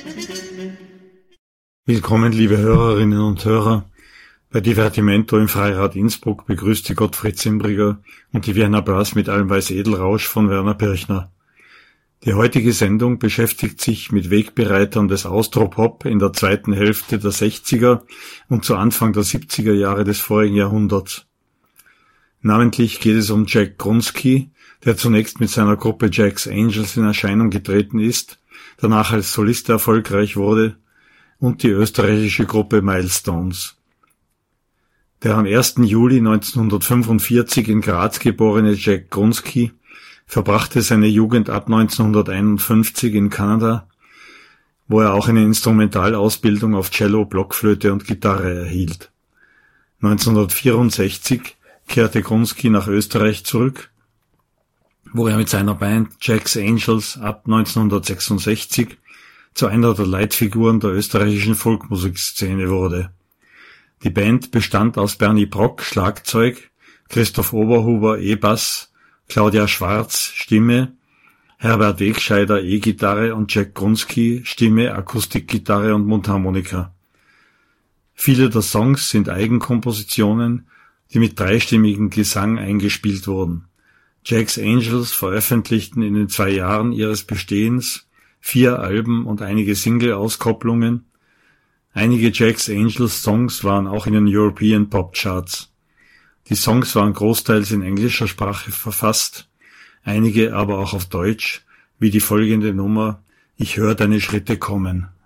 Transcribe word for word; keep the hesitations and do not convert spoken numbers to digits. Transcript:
Willkommen, liebe Hörerinnen und Hörer. Bei Divertimento im Freirad Innsbruck begrüßt die Gottfried Zimbriger und die Vienna Börse mit allem Weiß-Edelrausch von Werner Pirchner. Die heutige Sendung beschäftigt sich mit Wegbereitern des Austropop in der zweiten Hälfte der sechziger und zu Anfang der siebziger Jahre des vorigen Jahrhunderts. Namentlich geht es um Jack Grunski, der zunächst mit seiner Gruppe Jack's Angels in Erscheinung getreten ist, danach als Solist erfolgreich wurde, und die österreichische Gruppe Milestones. Der am ersten Juli neunzehnhundertfünfundvierzig in Graz geborene Jack Grunski verbrachte seine Jugend ab neunzehnhunderteinundfünfzig in Kanada, wo er auch eine Instrumentalausbildung auf Cello, Blockflöte und Gitarre erhielt. neunzehnhundertvierundsechzig kehrte Grunski nach Österreich zurück, wo er mit seiner Band Jack's Angels ab neunzehnhundertsechsundsechzig zu einer der Leitfiguren der österreichischen Folkmusikszene wurde. Die Band bestand aus Bernie Brock, Schlagzeug, Christoph Oberhuber, E-Bass, Claudia Schwarz, Stimme, Herbert Wegscheider, E-Gitarre und Jack Grunski, Stimme, Akustikgitarre und Mundharmonika. Viele der Songs sind Eigenkompositionen, die mit dreistimmigem Gesang eingespielt wurden. Jack's Angels veröffentlichten in den zwei Jahren ihres Bestehens vier Alben und einige Single-Auskopplungen. Einige Jack's Angels Songs waren auch in den European Pop Charts. Die Songs waren großteils in englischer Sprache verfasst, einige aber auch auf Deutsch, wie die folgende Nummer »Ich hör deine Schritte kommen«.